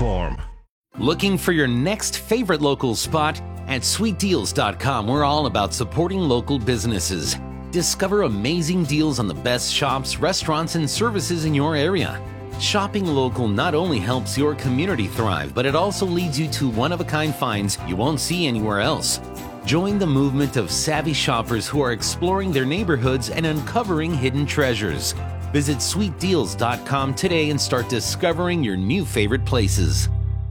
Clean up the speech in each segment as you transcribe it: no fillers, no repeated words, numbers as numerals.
platform. Looking for your next favorite local spot? At sweetdeals.com, we're all about supporting local businesses. Discover amazing deals on the best shops, restaurants, and services in your area. Shopping local not only helps your community thrive, but it also leads you to one-of-a-kind finds you won't see anywhere else. Join the movement of savvy shoppers who are exploring their neighborhoods and uncovering hidden treasures. Visit sweetdeals.com today and start discovering your new favorite places.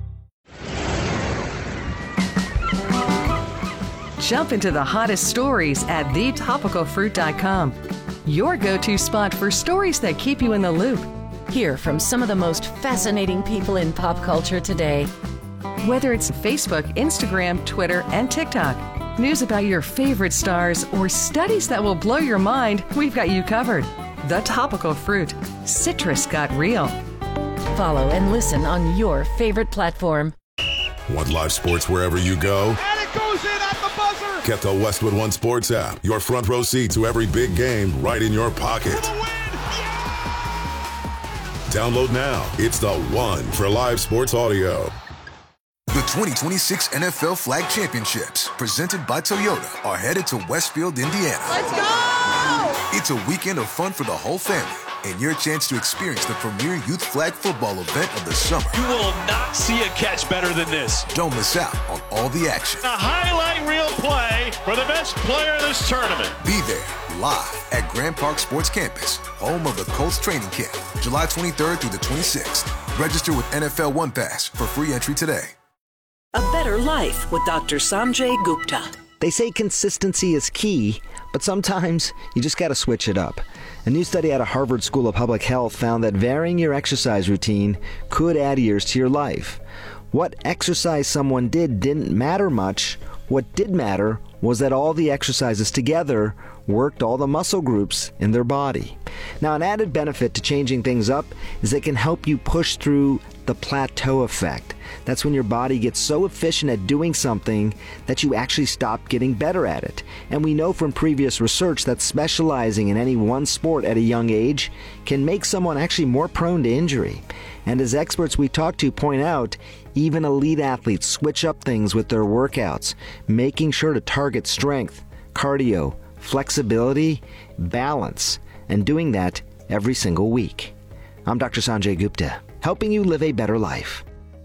Jump into the hottest stories at thetopicalfruit.com. Your go-to spot for stories that keep you in the loop. Hear from some of the most fascinating people in pop culture today. Whether it's Facebook, Instagram, Twitter, and TikTok, news about your favorite stars, or studies that will blow your mind, we've got you covered. The Topical Fruit. Citrus got real. Follow and listen on your favorite platform. Want live sports wherever you go? And it goes in at the buzzer! Get the Westwood One Sports app. Your front row seat to every big game right in your pocket. For the win! Yeah! Download now. It's the one for live sports audio. The 2026 NFL Flag Championships, presented by Toyota, are headed to Westfield, Indiana. Let's go! It's a weekend of fun for the whole family and your chance to experience the premier youth flag football event of the summer. You will not see a catch better than this. Don't miss out on all the action. A highlight reel play for the best player in this tournament. Be there live at Grand Park Sports Campus, home of the Colts training camp, July 23rd through the 26th. Register with NFL One Pass for free entry today. A Better Life with Dr. Sanjay Gupta. They say consistency is key, but sometimes you just got to switch it up. A new study out of Harvard School of Public Health found that varying your exercise routine could add years to your life. What exercise someone did didn't matter much. What did matter was that all the exercises together worked all the muscle groups in their body. Now, an added benefit to changing things up is it can help you push through the plateau effect. That's when your body gets so efficient at doing something that you actually stop getting better at it. And we know from previous research that specializing in any one sport at a young age can make someone actually more prone to injury. And as experts we talk to point out, even elite athletes switch up things with their workouts, making sure to target strength, cardio, flexibility, balance, and doing that every single week. I'm Dr. Sanjay Gupta, helping you live a better life.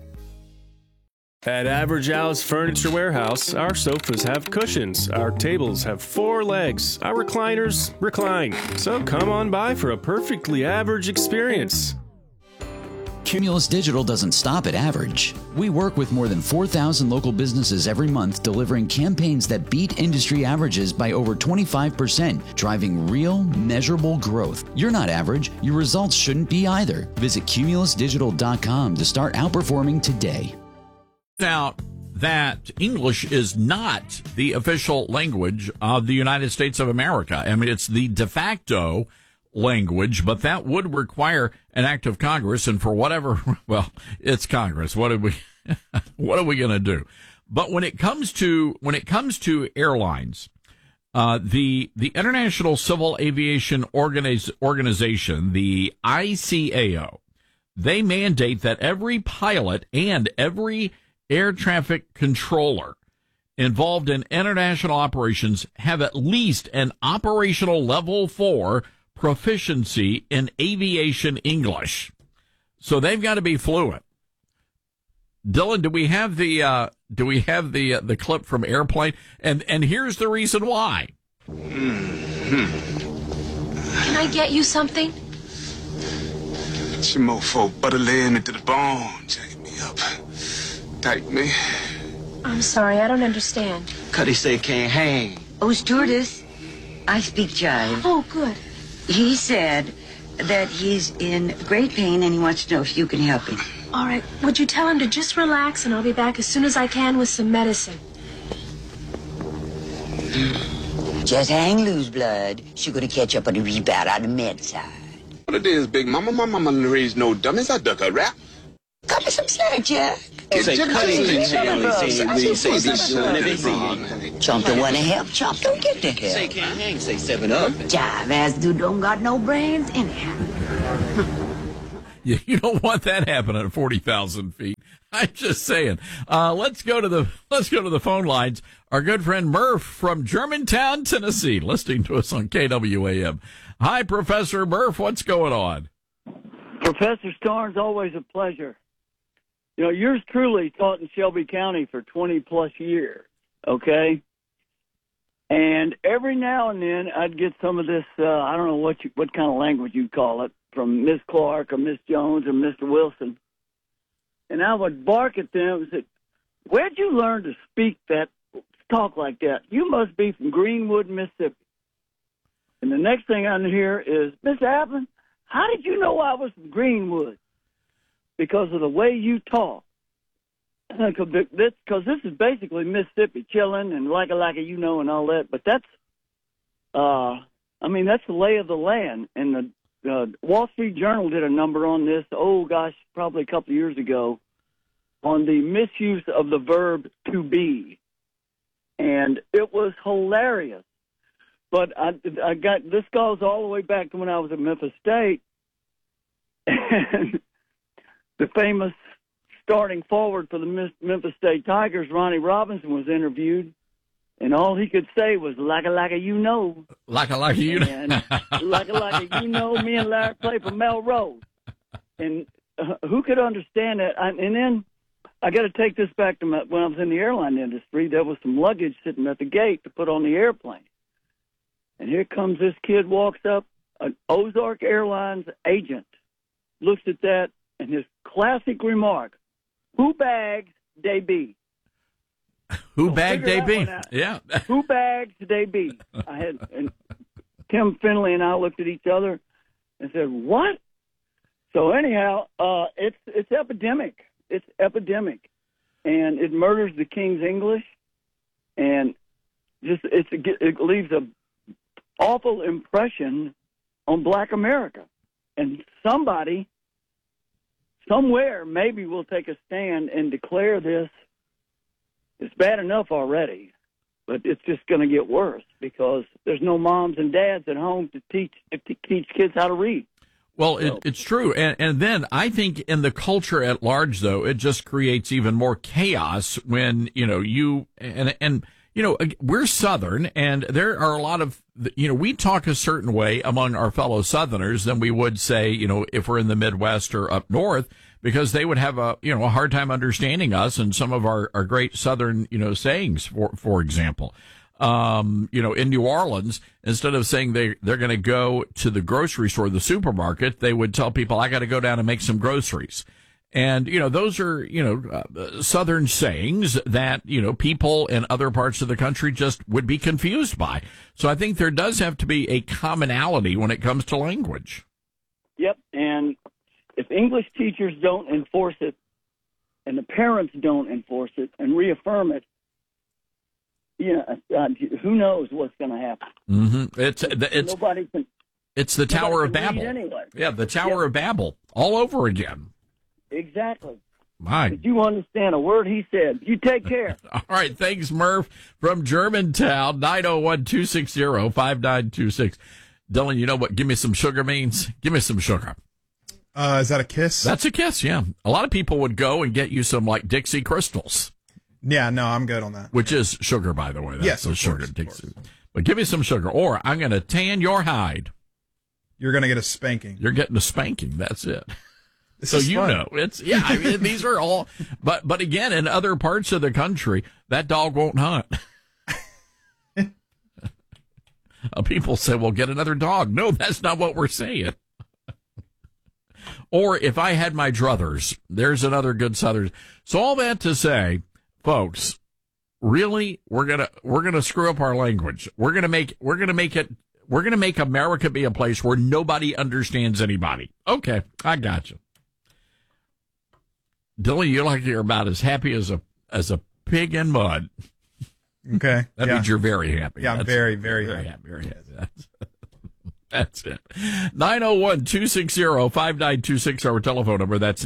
At Average House Furniture Warehouse, our sofas have cushions, our tables have 4 legs, our recliners recline. So come on by for a perfectly average experience. Cumulus Digital doesn't stop at average. We work with more than 4,000 local businesses every month, delivering campaigns that beat industry averages by over 25%, driving real, measurable growth. You're not average. Your results shouldn't be either. Visit cumulusdigital.com to start outperforming today. Out that English is not the official language of the United States of America. I mean, it's the de facto language, but that would require an act of Congress, and for whatever, well, it's Congress. What are we going to do? But when it comes to airlines, the International Civil Aviation Organization, the ICAO, they mandate that every pilot and every air traffic controller involved in international operations have at least an operational level 4 proficiency in aviation English. So they've got to be fluent. Dylan, do we have the clip from Airplane? And here's the reason why. Can I get you something? Some mofo butter laying into the bone, jack me up. Tight me. I'm sorry, I don't understand. Cuddy say can't hang. Oh, stewardess, I speak jive. Oh, good. He said that he's in great pain and he wants to know if you can help him. All right, would you tell him to just relax and I'll be back as soon as I can with some medicine. Just hang loose, blood. She's gonna catch up on the rebound on the med side. What it is, Big Mama? My mama didn't raise no dummies. I duck a rap. Cut me some slack, Jack. Say cutting and Chomp don't want to help. Chomp don't get the help. Say can't hang. Say 7 Up. Jive ass dude don't got no brains anyhow. You don't want that happening at 40,000 feet. I'm just saying. Let's go to the phone lines. Our good friend Murph from Germantown, Tennessee, listening to us on KWAM. Hi, Professor Murph. What's going on? Professor Starnes, always a pleasure. You know, yours truly taught in Shelby County for 20-plus years, okay? And every now and then I'd get some of this, I don't know what kind of language you'd call it, from Miss Clark or Miss Jones or Mr. Wilson. And I would bark at them and say, where'd you learn to talk like that? You must be from Greenwood, Mississippi. And the next thing I hear is, Miss Aplin, how did you know I was from Greenwood? Because of the way you talk. Because this is basically Mississippi, chilling and like a you know and all that. But that's the lay of the land. And the Wall Street Journal did a number on this, probably a couple of years ago, on the misuse of the verb to be. And it was hilarious. But I got, this goes all the way back to when I was at Memphis State. And the famous starting forward for the Memphis State Tigers, Ronnie Robinson, was interviewed, and all he could say was, like a you know. Like a you know. And like a you know, me and Larry play for Melrose. And who could understand that? And then I got to take this back to when I was in the airline industry. There was some luggage sitting at the gate to put on the airplane. And here comes this kid, walks up, an Ozark Airlines agent, looks at that, and his classic remark, who bags they be? Who bagged they be? Yeah. Who bags they be? And Tim Finley and I looked at each other and said, what? So anyhow, it's epidemic. It's epidemic. And it murders the King's English. And it leaves a awful impression on Black America. And somebody, somewhere, maybe will take a stand and declare this. It's bad enough already, but it's just going to get worse because there's no moms and dads at home to teach kids how to read. Well, it's true. And then I think in the culture at large, though, it just creates even more chaos when, we're Southern, and there are a lot of, we talk a certain way among our fellow Southerners than we would say, if we're in the Midwest or up north, because they would have a hard time understanding us and some of our great Southern, sayings, for example. In New Orleans, instead of saying they're going to go to the grocery store, the supermarket, they would tell people, I got to go down and make some groceries. And, those are, Southern sayings that, people in other parts of the country just would be confused by. So I think there does have to be a commonality when it comes to language. Yep. And if English teachers don't enforce it and the parents don't enforce it and reaffirm it, who knows what's going to happen? Mm-hmm. Nobody can. It's the Tower of Babel. Anyway. Yeah, the Tower of Babel all over again. Exactly. My. Did you understand a word he said? You take care. All right. Thanks, Murph from Germantown, 901-260-5926. Dylan, you know what Give Me Some Sugar means? Give me some sugar. Is that a kiss? That's a kiss, yeah. A lot of people would go and get you some, Dixie Crystals. Yeah, no, I'm good on that. Which is sugar, by the way. That's sugar. Dixie. But give me some sugar, or I'm going to tan your hide. You're going to get a spanking. You're getting a spanking. That's it. So fun. These are all, but again, in other parts of the country, that dog won't hunt. People say, well, get another dog. No, that's not what we're saying. Or if I had my druthers, there's another good Southern. So all that to say, folks, really, we're gonna screw up our language. We're gonna make America be a place where nobody understands anybody. Okay, I got you. Dylan, you're about as happy as a pig in mud. Okay. That means you're very happy. Yeah, I'm very, very happy. Very happy. That's it. 901-260-5926, our telephone number. That's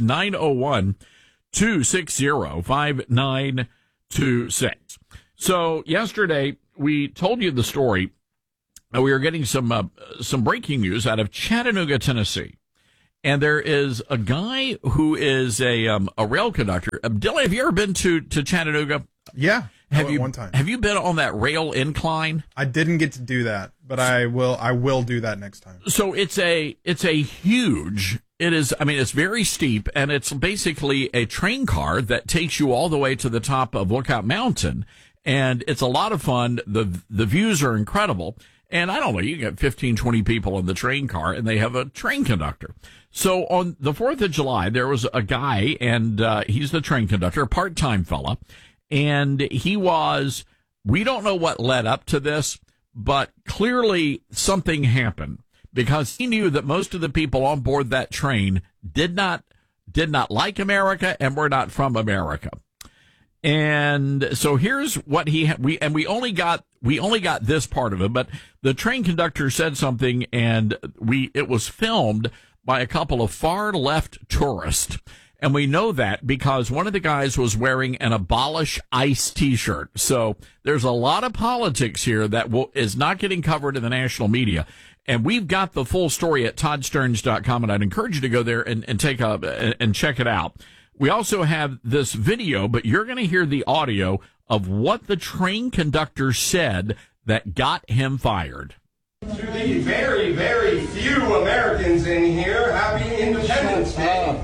901-260-5926. So yesterday we told you the story. We were getting some breaking news out of Chattanooga, Tennessee. And there is a guy who is a rail conductor. Dylan, have you ever been to Chattanooga? Yeah. One time. Have you been on that rail incline? I didn't get to do that, but I will do that next time. So it's a huge, it's very steep, and it's basically a train car that takes you all the way to the top of Lookout Mountain. And it's a lot of fun. The views are incredible. And I don't know, you get 15, 20 people in the train car, and they have a train conductor. So on the 4th of July, there was a guy, and he's the train conductor, a part-time fella. And we don't know what led up to this, but clearly something happened, because he knew that most of the people on board that train did not like America and were not from America. And so here's what we only got this part of it, but the train conductor said something, and it was filmed by a couple of far left tourists. And we know that because one of the guys was wearing an Abolish ICE t-shirt. So there's a lot of politics here that is not getting covered in the national media. And we've got the full story at toddsterns.com, and I'd encourage you to go there and check it out. We also have this video, but you're going to hear the audio of what the train conductor said that got him fired. To the very, very few Americans in here, happy Independence Day.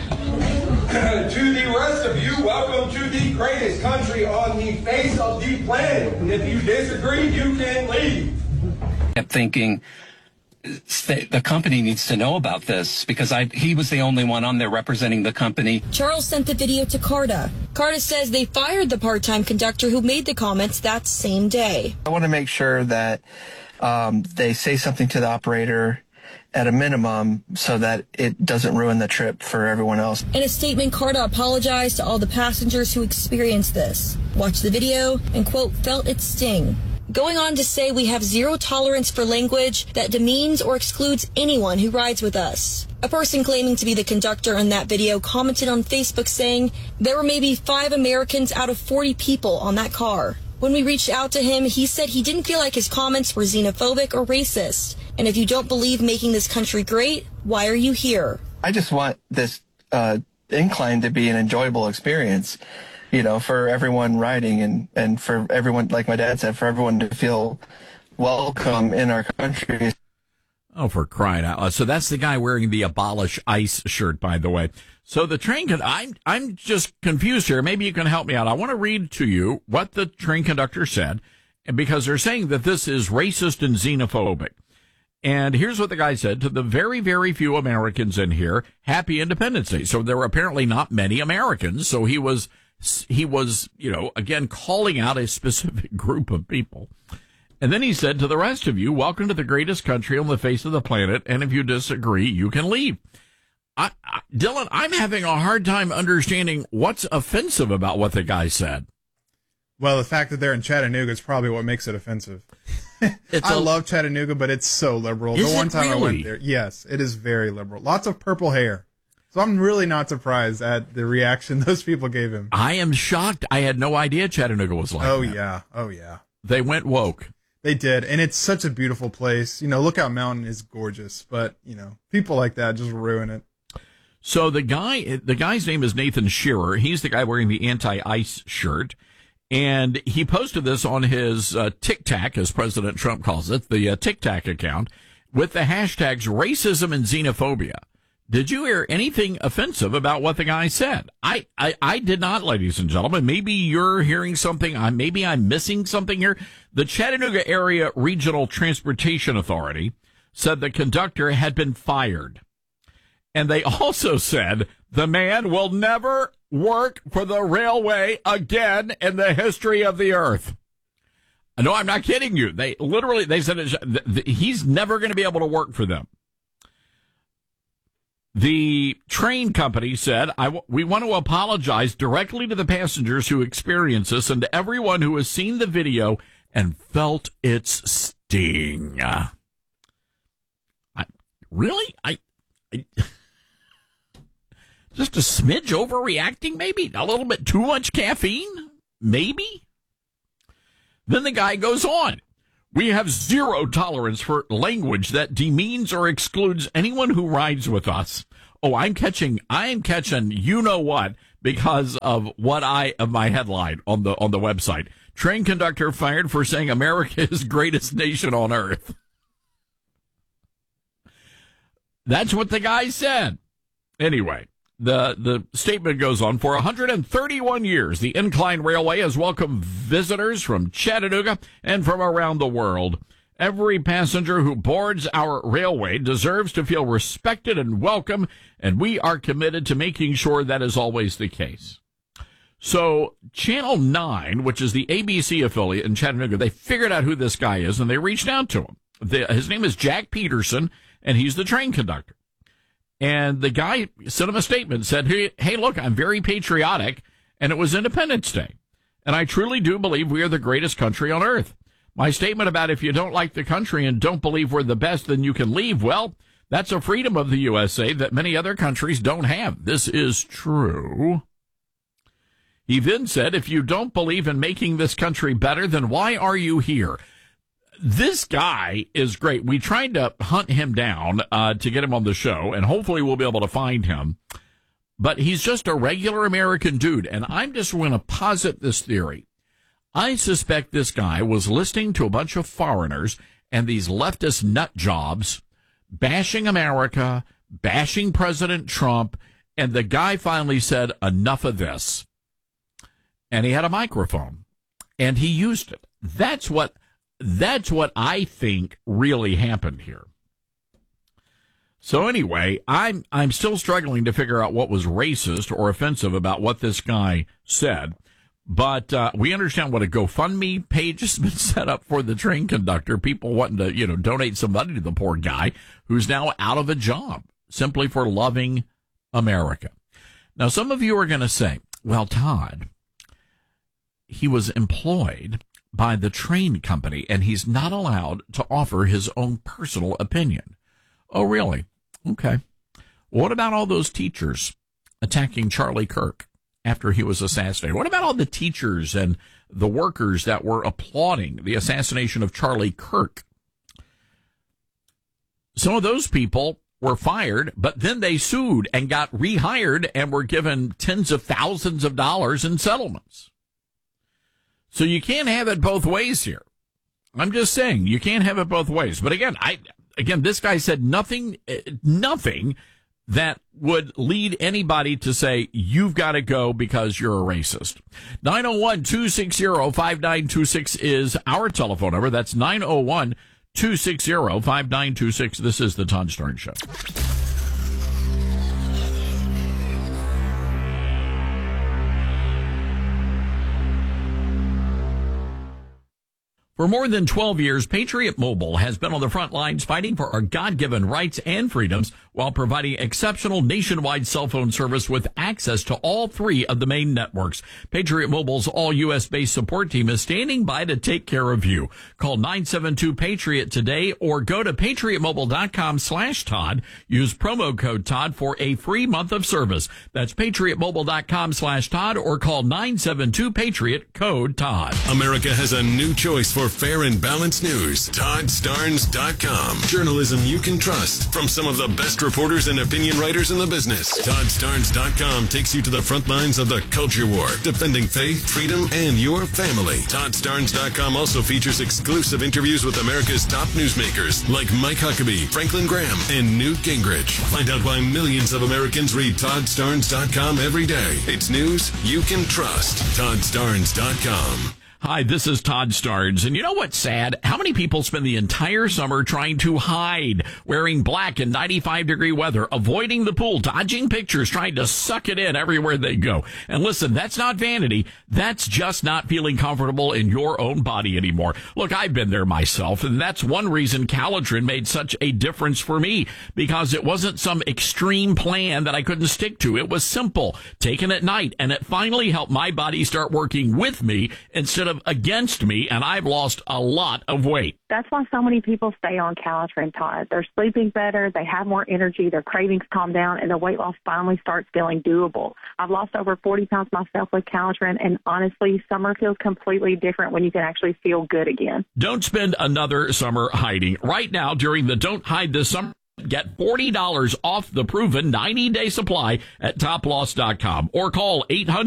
To the rest of you, welcome to the greatest country on the face of the planet. And if you disagree, you can leave. I kept thinking the company needs to know about this, because he was the only one on there representing the company. Charles sent the video to Carta. Carta says they fired the part-time conductor who made the comments that same day. I want to make sure that they say something to the operator at a minimum so that it doesn't ruin the trip for everyone else. In a statement, Carta apologized to all the passengers who experienced this, watched the video, and, quote, felt its sting. Going on to say we have zero tolerance for language that demeans or excludes anyone who rides with us. A person claiming to be the conductor in that video commented on Facebook saying there were maybe 5 Americans out of 40 people on that car. When we reached out to him, he said he didn't feel like his comments were xenophobic or racist. And if you don't believe making this country great, why are you here? I just want this incline to be an enjoyable experience, for everyone riding and for everyone, like my dad said, for everyone to feel welcome in our country. Oh, for crying out loud. So that's the guy wearing the Abolish ICE shirt, by the way. So the train I'm just confused here. Maybe you can help me out. I want to read to you what the train conductor said, and because they're saying that this is racist and xenophobic. And here's what the guy said: to the very, very few Americans in here, happy Independence Day. So there were apparently not many Americans. So he was, again, calling out a specific group of people. And then he said, to the rest of you, welcome to the greatest country on the face of the planet. And if you disagree, you can leave. Dylan, I'm having a hard time understanding what's offensive about what the guy said. Well, the fact that they're in Chattanooga is probably what makes it offensive. I love Chattanooga, but it's so liberal. The one time I went there, yes, it is very liberal. Lots of purple hair. So I'm really not surprised at the reaction those people gave him. I am shocked. I had no idea Chattanooga was like that. Oh, yeah. They went woke. They did, and it's such a beautiful place. Lookout Mountain is gorgeous, but, people like that just ruin it. So the guy's name is Nathan Shearer. He's the guy wearing the anti-ICE shirt. And he posted this on his TikTok, as President Trump calls it, the TikTok account, with the hashtags racism and xenophobia. Did you hear anything offensive about what the guy said? I did not, ladies and gentlemen. Maybe you're hearing something. Maybe I'm missing something here. The Chattanooga Area Regional Transportation Authority said the conductor had been fired. And they also said the man will never work for the railway again in the history of the earth. No, I'm not kidding you. They said he's never going to be able to work for them. The train company said, we want to apologize directly to the passengers who experienced this and to everyone who has seen the video and felt its sting. Really? Just a smidge overreacting, maybe? A little bit too much caffeine? Maybe? Then the guy goes on. We have zero tolerance for language that demeans or excludes anyone who rides with us. Oh, I am catching you know what because of my headline on the website. Train conductor fired for saying America is greatest nation on earth. That's what the guy said. Anyway, the statement goes on. For 131 years, the Incline Railway has welcomed visitors from Chattanooga and from around the world. Every passenger who boards our railway deserves to feel respected and welcome, and we are committed to making sure that is always the case. So Channel 9, which is the ABC affiliate in Chattanooga, they figured out who this guy is, and they reached out to him. His name is Jack Peterson, and he's the train conductor. And the guy sent him a statement, said, hey, look, I'm very patriotic, and it was Independence Day. And I truly do believe we are the greatest country on earth. My statement about if you don't like the country and don't believe we're the best, then you can leave, well, that's a freedom of the USA that many other countries don't have. This is true. He then said, if you don't believe in making this country better, then why are you here? This guy is great. We tried to hunt him down to get him on the show, and hopefully we'll be able to find him. But he's just a regular American dude, and I'm just going to posit this theory. I suspect this guy was listening to a bunch of foreigners and these leftist nut jobs bashing America, bashing President Trump, and the guy finally said, enough of this. And he had a microphone, and he used it. That's what I think really happened here. So anyway, I'm still struggling to figure out what was racist or offensive about what this guy said. But we understand what a GoFundMe page has been set up for the train conductor. People wanting to, donate some money to the poor guy who's now out of a job simply for loving America. Now, some of you are going to say, well, Todd, he was employed by the train company, and he's not allowed to offer his own personal opinion. Oh, really? Okay. What about all those teachers attacking Charlie Kirk after he was assassinated? What about all the teachers and the workers that were applauding the assassination of Charlie Kirk? Some of those people were fired, but then they sued and got rehired and were given tens of thousands of dollars in settlements. So you can't have it both ways here. I'm just saying, you can't have it both ways. But again, this guy said nothing that would lead anybody to say, you've got to go because you're a racist. 901-260-5926 is our telephone number. That's 901-260-5926. This is the Todd Starnes Show. For more than 12 years, Patriot Mobile has been on the front lines fighting for our God-given rights and freedoms while providing exceptional nationwide cell phone service with access to all three of the main networks. Patriot Mobile's all-U.S.-based support team is standing by to take care of you. Call 972-PATRIOT today or go to patriotmobile.com/Todd. Use promo code Todd for a free month of service. That's patriotmobile.com/Todd or call 972-PATRIOT, code Todd. America has a new choice for fair and balanced news. ToddStarnes.com. Journalism you can trust from some of the best reporters and opinion writers in the business. ToddStarnes.com takes you to the front lines of the culture war, defending faith, freedom, and your family. ToddStarnes.com also features exclusive interviews with America's top newsmakers like Mike Huckabee, Franklin Graham, and Newt Gingrich. Find out why millions of Americans read ToddStarnes.com every day. It's news you can trust. ToddStarnes.com. Hi, this is Todd Starnes, and you know what's sad? How many people spend the entire summer trying to hide, wearing black in 95-degree weather, avoiding the pool, dodging pictures, trying to suck it in everywhere they go. And listen, that's not vanity. That's just not feeling comfortable in your own body anymore. Look, I've been there myself, and that's one reason Calitrin made such a difference for me, because it wasn't some extreme plan that I couldn't stick to. It was simple, taken at night, and it finally helped my body start working with me instead against me, and I've lost a lot of weight. That's why so many people stay on Calitrin, Todd. They're sleeping better, they have more energy, their cravings calm down, and their weight loss finally starts feeling doable. I've lost over 40 pounds myself with Calitrin, and honestly, summer feels completely different when you can actually feel good again. Don't spend another summer hiding. Right now, during the Don't Hide This Summer, get $40 off the proven 90-day supply at toploss.com or call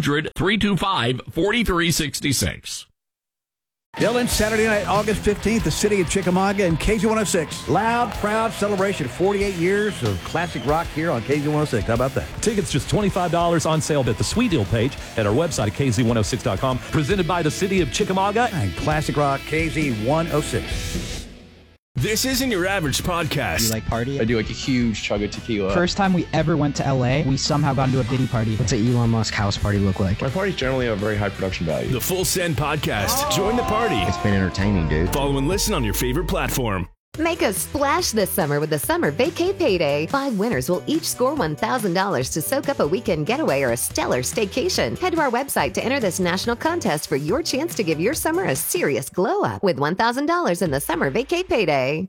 800-325-4366. Dylan, Saturday night, August 15th, the city of Chickamauga and KZ106. Loud, proud celebration. 48 years of classic rock here on KZ106. How about that? Tickets just $25 on sale at the Sweet Deal page at our website at KZ106.com. Presented by the city of Chickamauga and classic rock KZ106. This isn't your average podcast. Do you like party? I do like a huge chug of tequila. First time we ever went to LA, we somehow got into a Diddy party. What's an Elon Musk house party look like? My parties generally have a very high production value. The Full Send Podcast. Join the party. It's been entertaining, dude. Follow and listen on your favorite platform. Make a splash this summer with the Summer Vacay Payday. 5 winners will each score $1,000 to soak up a weekend getaway or a stellar staycation. Head to our website to enter this national contest for your chance to give your summer a serious glow up with $1,000 in the Summer Vacay Payday.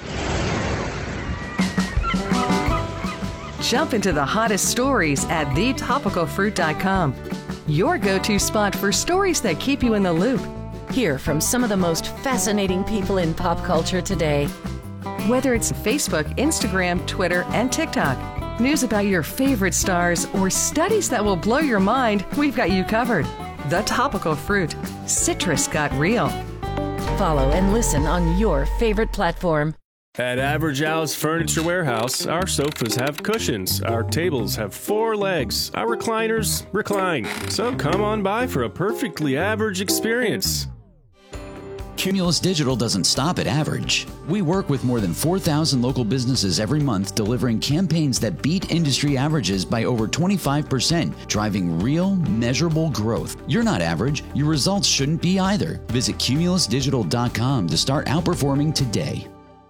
Jump into the hottest stories at thetopicalfruit.com. Your go-to spot for stories that keep you in the loop. Hear from some of the most fascinating people in pop culture today. Whether it's Facebook, Instagram, Twitter, and TikTok, news about your favorite stars, or studies that will blow your mind, we've got you covered. The Topical Fruit. Citrus got real. Follow and listen on your favorite platform. At Average Al's Furniture Warehouse, our sofas have cushions, our tables have 4 legs, our recliners recline. So come on by for a perfectly average experience. Cumulus Digital doesn't stop at average. We work with more than 4,000 local businesses every month, delivering campaigns that beat industry averages by over 25%, driving real, measurable growth. You're not average. Your results shouldn't be either. Visit cumulusdigital.com to start outperforming today.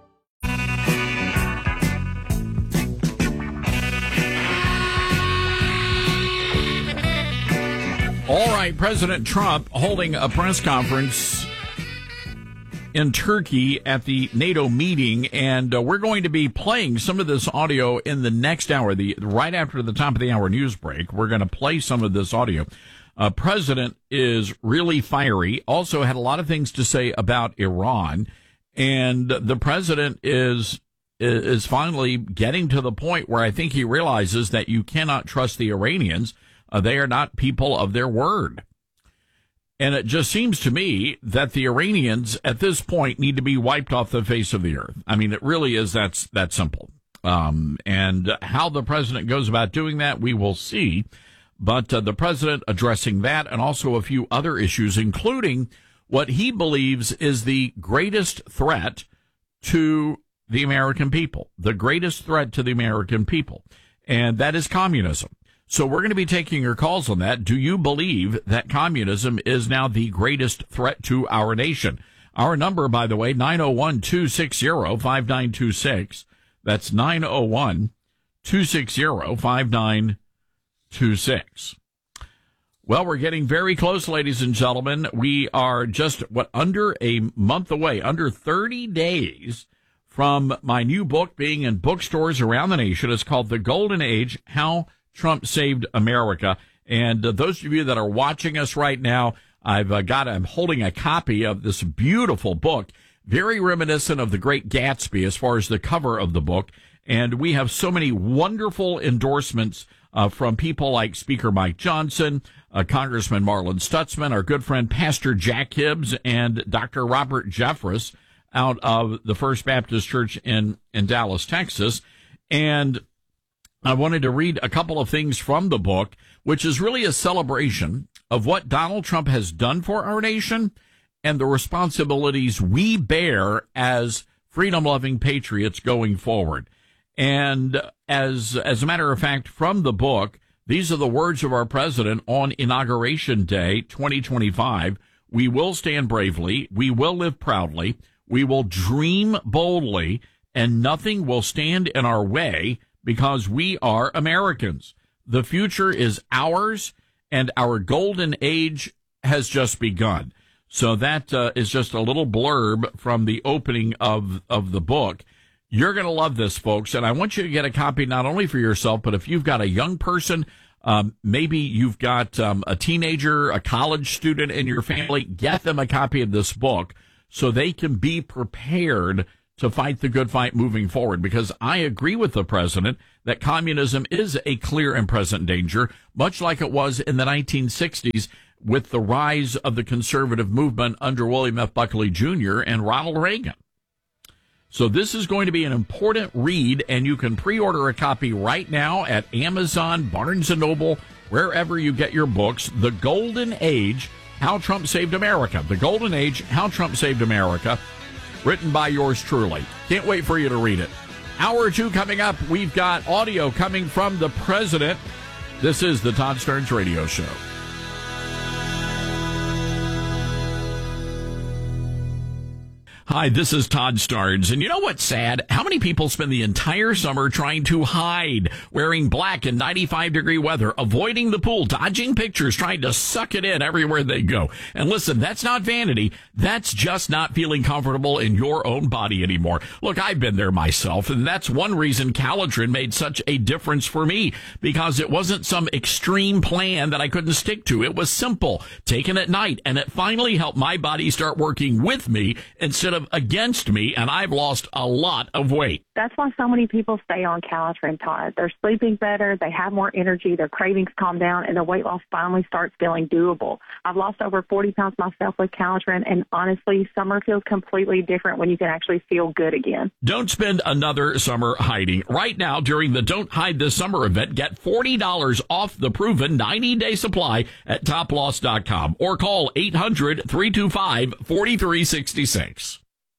All right, President Trump holding a press conference in Turkey at the NATO meeting, and we're going to be playing some of this audio in the next hour, right after the top of the hour news break. We're going to play some of this audio. President is really fiery, also had a lot of things to say about Iran, and the president is finally getting to the point where I think he realizes that you cannot trust the Iranians. They are not people of their word. And it just seems to me that the Iranians at this point need to be wiped off the face of the earth. I mean, it really is that simple. And how the president goes about doing that, we will see. But the president addressing that and also a few other issues, including what he believes is the greatest threat to the American people, the greatest threat to the American people, and that is communism. So we're going to be taking your calls on that. Do you believe that communism is now the greatest threat to our nation? Our number, by the way, 901-260-5926. That's 901-260-5926. Well, we're getting very close, ladies and gentlemen. We are just, under a month away, under 30 days from my new book being in bookstores around the nation. It's called The Golden Age, How Trump Saved America. And those of you that are watching us right now, I'm holding a copy of this beautiful book, very reminiscent of The Great Gatsby as far as the cover of the book. And we have so many wonderful endorsements from people like Speaker Mike Johnson, Congressman Marlon Stutzman, our good friend Pastor Jack Hibbs, and Dr. Robert Jeffress out of the First Baptist Church in Dallas, Texas. And I wanted to read a couple of things from the book, which is really a celebration of what Donald Trump has done for our nation and the responsibilities we bear as freedom-loving patriots going forward. And as a matter of fact, from the book, these are the words of our president on Inauguration Day 2025. We will stand bravely. We will live proudly. We will dream boldly, and nothing will stand in our way, because we are Americans. The future is ours, and our golden age has just begun. So that is just a little blurb from the opening of the book. You're going to love this, folks, and I want you to get a copy not only for yourself, but if you've got a young person, maybe you've got a teenager, a college student in your family, get them a copy of this book so they can be prepared to fight the good fight moving forward, because I agree with the president that communism is a clear and present danger, much like it was in the 1960s with the rise of the conservative movement under William F. Buckley Jr. and Ronald Reagan. So this is going to be an important read, and you can pre-order a copy right now at Amazon, Barnes & Noble, wherever you get your books. The Golden Age, How Trump Saved America. The Golden Age, How Trump Saved America. Written by yours truly. Can't wait for you to read it. Hour 2 coming up. We've got audio coming from the president. This is the Todd Starnes Radio Show. Hi, this is Todd Starnes, and you know what's sad? How many people spend the entire summer trying to hide, wearing black in 95-degree weather, avoiding the pool, dodging pictures, trying to suck it in everywhere they go? And listen, that's not vanity. That's just not feeling comfortable in your own body anymore. Look, I've been there myself, and that's one reason Calotren made such a difference for me, because it wasn't some extreme plan that I couldn't stick to. It was simple, taken at night, and it finally helped my body start working with me instead of against me, and I've lost a lot of weight. That's why so many people stay on Calotren, Todd. They're sleeping better, they have more energy, their cravings calm down, and the weight loss finally starts feeling doable. I've lost over 40 pounds myself with Calotren, and honestly, summer feels completely different when you can actually feel good again. Don't spend another summer hiding. Right now, during the Don't Hide This Summer event, get $40 off the proven 90-day supply at toploss.com or call 800-325-4366.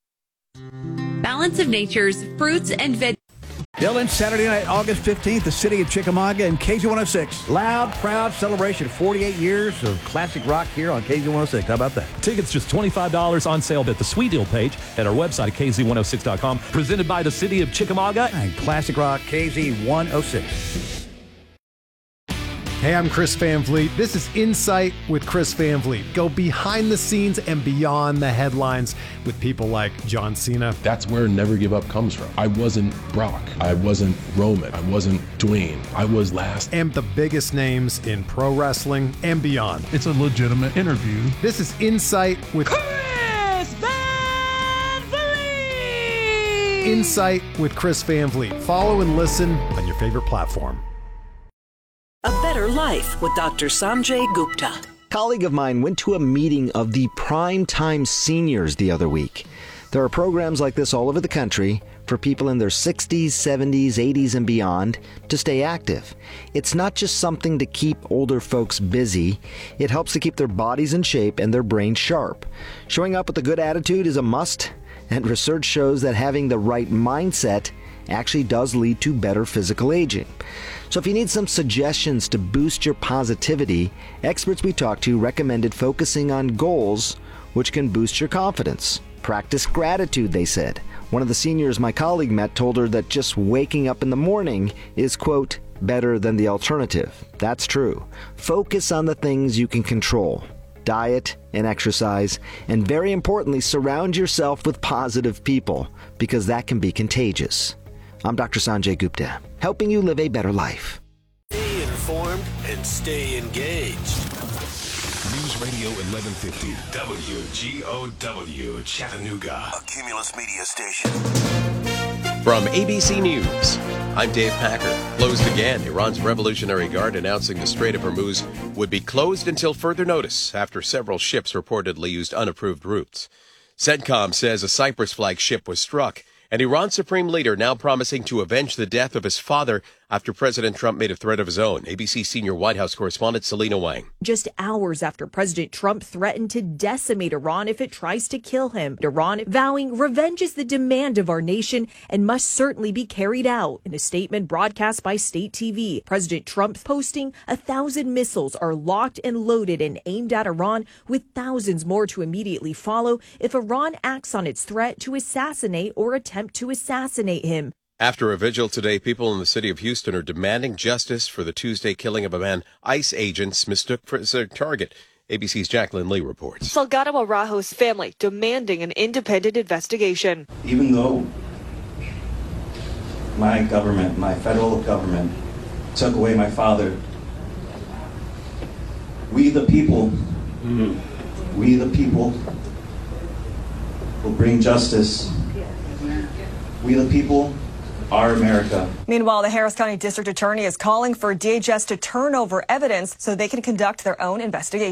Balance of Nature's fruits and veg. Dylan, Saturday night, August 15th, the city of Chickamauga and KZ106. Loud, proud celebration. 48 years of classic rock here on KZ106. How about that? Tickets just $25 on sale at the Sweet Deal page at our website at KZ106.com. Presented by the city of Chickamauga and classic rock KZ106. Hey, I'm Chris Van Vliet. This is Insight with Chris Van Vliet. Go behind the scenes and beyond the headlines with people like John Cena. That's where Never Give Up comes from. I wasn't Brock. I wasn't Roman. I wasn't Dwayne. I was last. And the biggest names in pro wrestling and beyond. It's a legitimate interview. This is Insight with Chris Van Vliet. Insight with Chris Van Vliet. Follow and listen on your favorite platform. A Better Life with Dr. Sanjay Gupta. A colleague of mine went to a meeting of the Primetime Seniors the other week. There are programs like this all over the country for people in their 60s, 70s, 80s, and beyond to stay active. It's not just something to keep older folks busy. It helps to keep their bodies in shape and their brains sharp. Showing up with a good attitude is a must, and research shows that having the right mindset actually does lead to better physical aging. So if you need some suggestions to boost your positivity, experts we talked to recommended focusing on goals which can boost your confidence. Practice gratitude, they said. One of the seniors my colleague met told her that just waking up in the morning is, quote, better than the alternative. That's true. Focus on the things you can control. Diet and exercise, and very importantly, surround yourself with positive people, because that can be contagious. I'm Dr. Sanjay Gupta, helping you live a better life. Stay informed and stay engaged. News Radio 1150 WGOW Chattanooga, a Cumulus Media station. From ABC News, I'm Dave Packer. Closed again. Iran's Revolutionary Guard announcing the Strait of Hormuz would be closed until further notice after several ships reportedly used unapproved routes. CENTCOM says a Cyprus flag ship was struck. And Iran's supreme leader now promising to avenge the death of his father after President Trump made a threat of his own. ABC senior White House correspondent Selena Wang. Just hours after President Trump threatened to decimate Iran if it tries to kill him. Iran vowing revenge is the demand of our nation and must certainly be carried out. In a statement broadcast by state TV, President Trump posting 1,000 missiles are locked and loaded and aimed at Iran, with thousands more to immediately follow if Iran acts on its threat to assassinate or attempt to assassinate him. After a vigil today, people in the city of Houston are demanding justice for the Tuesday killing of a man ICE agents mistook for their target. ABC's Jacqueline Lee reports. Salgado Araujo's family demanding an independent investigation. Even though my government, my federal government, took away my father, we the people will bring justice. We the people are America. Meanwhile, the Harris County District Attorney is calling for DHS to turn over evidence so they can conduct their own investigation.